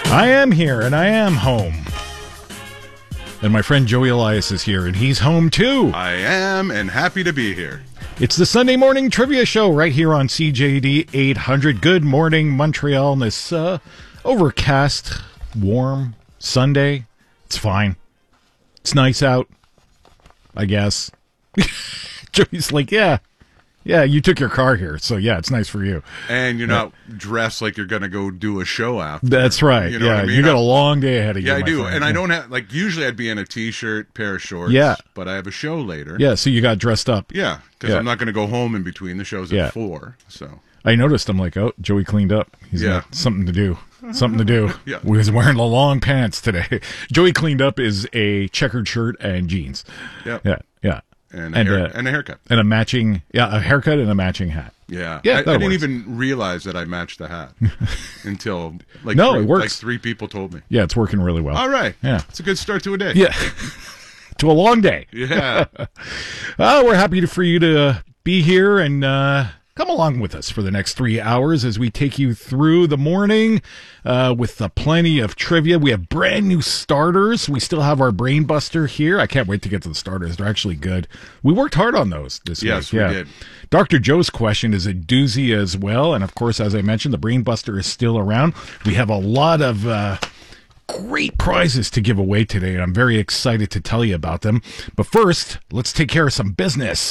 I am here, and I am home. And my friend Joey Elias is here, and he's home too. I am, and happy to be here. It's the Sunday morning trivia show right here on CJD 800. Good morning, Montreal, on this overcast, warm Sunday. It's fine. It's nice out, I guess. Joey's like, yeah, you took your car here, so yeah, it's nice for you. And you're not dressed like you're going to go do a show after. That's right. You know what I mean? You got a long day ahead of you. Yeah, I do. friend. And I don't have, like, usually I'd be in a T-shirt, pair of shorts. Yeah. But I have a show later. Yeah, so you got dressed up. Yeah, because I'm not going to go home in between the shows at 4, so. I noticed, I'm like, oh, Joey cleaned up. He's got something to do. Something to do. Yeah. He was wearing the long pants today. Joey cleaned up is a checkered shirt and jeans. Yep. Yeah. And a haircut. And a matching, a haircut and a matching hat. Yeah. Yeah, I didn't works. even realize that I matched the hat until, like, it works. Like 3 people told me. Yeah, it's working really well. All right. Yeah. It's a good start to a day. Yeah. To a long day. Yeah. We're happy for you to be here and come along with us for the next 3 hours as we take you through the morning with plenty of trivia. We have brand new starters. We still have our Brain Buster here. I can't wait to get to the starters. They're actually good. We worked hard on those this week. Yes, we did. Dr. Joe's question is a doozy as well. And, of course, as I mentioned, the Brain Buster is still around. We have a lot of great prizes to give away today, and I'm very excited to tell you about them. But first, let's take care of some business.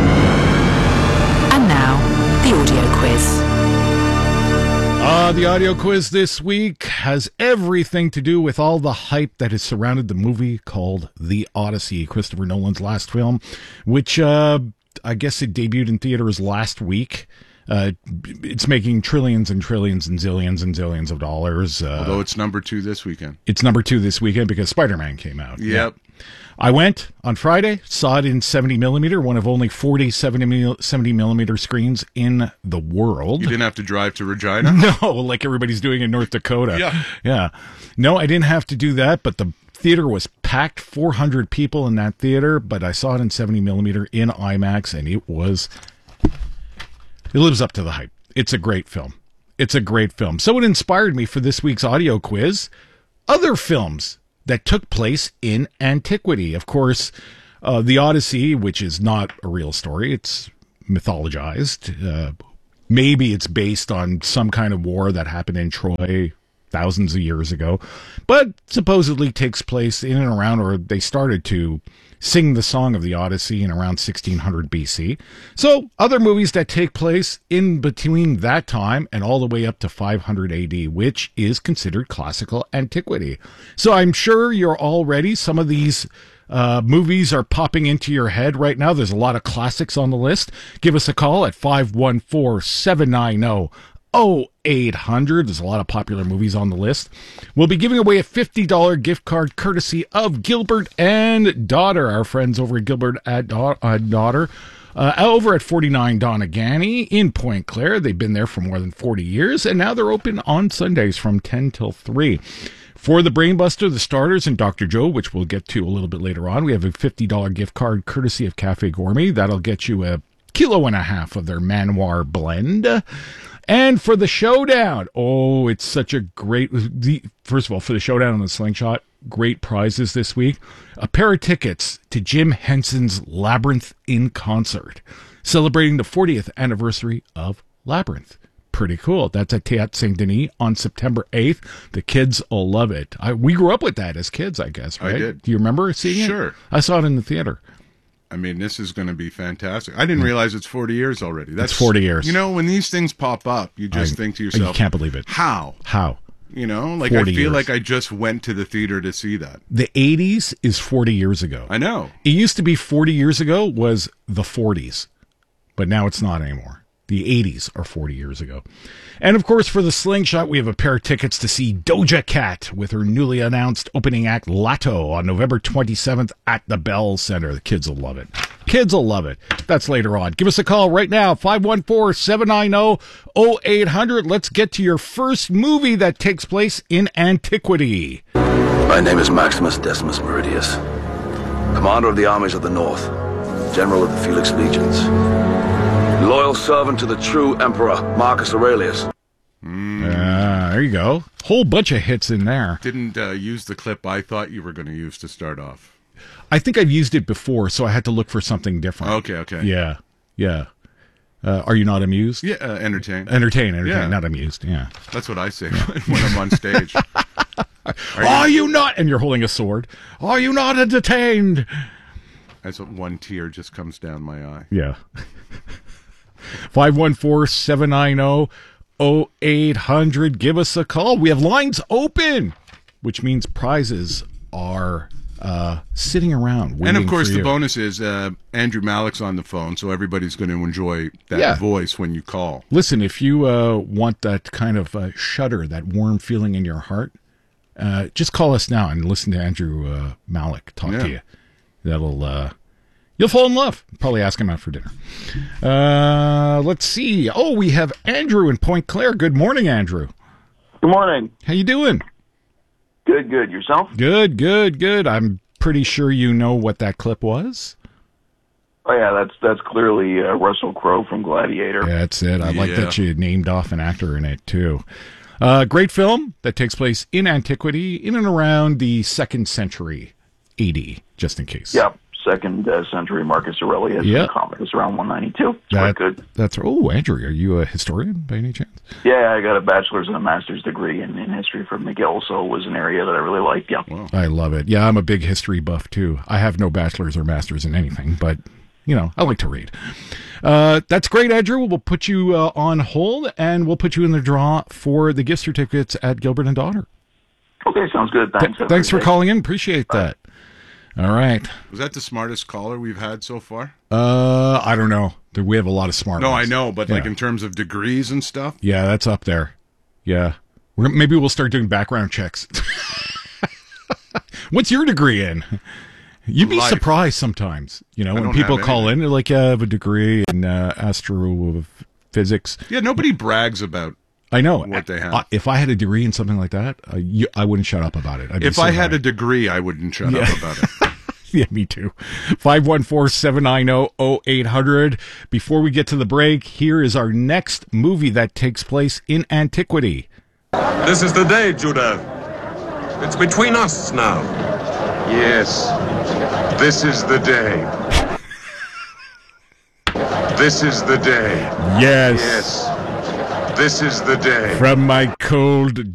And now, the audio quiz. The audio quiz this week has everything to do with all the hype that has surrounded the movie called The Odyssey, Christopher Nolan's last film, which I guess it debuted in theaters last week. It's making trillions and trillions and zillions of dollars. Although it's number 2 this weekend. It's number 2 this weekend because Spider-Man came out. Yep. I went on Friday, saw it in 70 millimeter, one of only 40 70 millimeter screens in the world. You didn't have to drive to Regina? No, like everybody's doing in North Dakota. Yeah. No, I didn't have to do that, but the theater was packed, 400 people in that theater, but I saw it in 70 millimeter in IMAX, and it lives up to the hype. It's a great film. So it inspired me for this week's audio quiz. Other films that took place in antiquity. Of course, The Odyssey, which is not a real story. It's mythologized. Maybe it's based on some kind of war that happened in Troy thousands of years ago, but supposedly takes place in and around, or they started to sing the song of the Odyssey in around 1600 BC. So other movies that take place in between that time and all the way up to 500 AD, which is considered classical antiquity. So I'm sure you're all ready. Some of these movies are popping into your head right now. There's a lot of classics on the list. Give us a call at 514-790-0800. There's a lot of popular movies on the list. We'll be giving away a $50 gift card courtesy of Gilbert and Daughter, our friends over at Gilbert and Daughter, over at 49 Donegany in Point Claire. They've been there for more than 40 years, and now they're open on Sundays from 10 till 3. For the Brainbuster, the starters, and Dr. Joe, which we'll get to a little bit later on, we have a $50 gift card courtesy of Cafe Gourmet. That'll get you a 1.5 kilos of their Manoir blend. And for the showdown, it's such a great... First of all, for the showdown on the Slingshot, great prizes this week. A pair of tickets to Jim Henson's Labyrinth in Concert, celebrating the 40th anniversary of Labyrinth. Pretty cool. That's at Théâtre Saint-Denis on September 8th. The kids will love it. We grew up with that as kids, I guess, right? I did. Do you remember seeing it? Sure. I saw it in the theater. I mean, this is going to be fantastic. I didn't realize it's 40 years already. It's 40 years. You know, when these things pop up, you just think to yourself, you can't believe it. How? You know, like I feel years. like I just went to the theater to see that. The 80s is 40 years ago. I know. It used to be 40 years ago was the 40s, but now it's not anymore. The 80s are 40 years ago. And, of course, for the Slingshot, we have a pair of tickets to see Doja Cat with her newly announced opening act, Latto, on November 27th at the Bell Center. The kids will love it. That's later on. Give us a call right now, 514-790-0800. Let's get to your first movie that takes place in antiquity. My name is Maximus Decimus Meridius, commander of the armies of the North, general of the Felix Legions, loyal servant to the true Emperor Marcus Aurelius. There you go. Whole bunch of hits in there. Didn't use the clip I thought you were going to use to start off. I think I've used it before, so I had to look for something different. Okay. Yeah. Are you not amused? Yeah, entertain. Entertain, Yeah. not amused. Yeah. That's what I say when I'm on stage. Are you not? And you're holding a sword. Are you not entertained? As one tear just comes down my eye. Yeah. 514-790-0800. Give us a call. We have lines open, which means prizes are sitting around waiting And of course, for the you. bonus is Andrew Malick's on the phone, so everybody's going to enjoy that voice when you call. Listen, if you want that kind of shudder, that warm feeling in your heart, just call us now and listen to Andrew Malick talk to you. That'll you'll fall in love. Probably ask him out for dinner. Let's see. Oh, we have Andrew in Point Claire. Good morning, Andrew. Good morning. How you doing? Good. Yourself? Good. I'm pretty sure you know what that clip was. Oh yeah, that's clearly Russell Crowe from Gladiator. Yeah, that's it. I like Yeah. that you named off an actor in it too. Great film that takes place in antiquity, in and around the 2nd century AD, just in case. Yep, 2nd century Marcus Aurelius. Yep. The comic was around 192. It's quite good. That's Andrew, are you a historian by any chance? Yeah, I got a bachelor's and a master's degree in history from McGill, so it was an area that I really liked. Yeah. Wow. I love it. Yeah, I'm a big history buff too. I have no bachelor's or master's in anything, but I like to read. That's great, Andrew. We'll put you on hold, and we'll put you in the draw for the gift certificates at Gilbert and Daughter. Okay, sounds good. Thanks. Have a Thanks good for day. calling in. Appreciate that. All right. Was that the smartest caller we've had so far? I don't know. We have a lot of smart No, ones. I know, but Yeah. like in terms of degrees and stuff? Yeah, that's up there. Yeah. Maybe we'll start doing background checks. What's your degree in? You'd be Life. surprised sometimes, when don't people have call anything. in, they're like, I have a degree in astrophysics. Yeah, nobody brags about I know. what they have. If I had a degree in something like that, I wouldn't shut up about it. I'd be If so I had a happy. degree, I wouldn't shut up about it. Yeah, me too. 514-790-0800. Before we get to the break, here is our next movie that takes place in antiquity. This is the day, Judah. It's between us now. Yes, this is the day. This is the day. Yes. Yes, this is the day. From my cold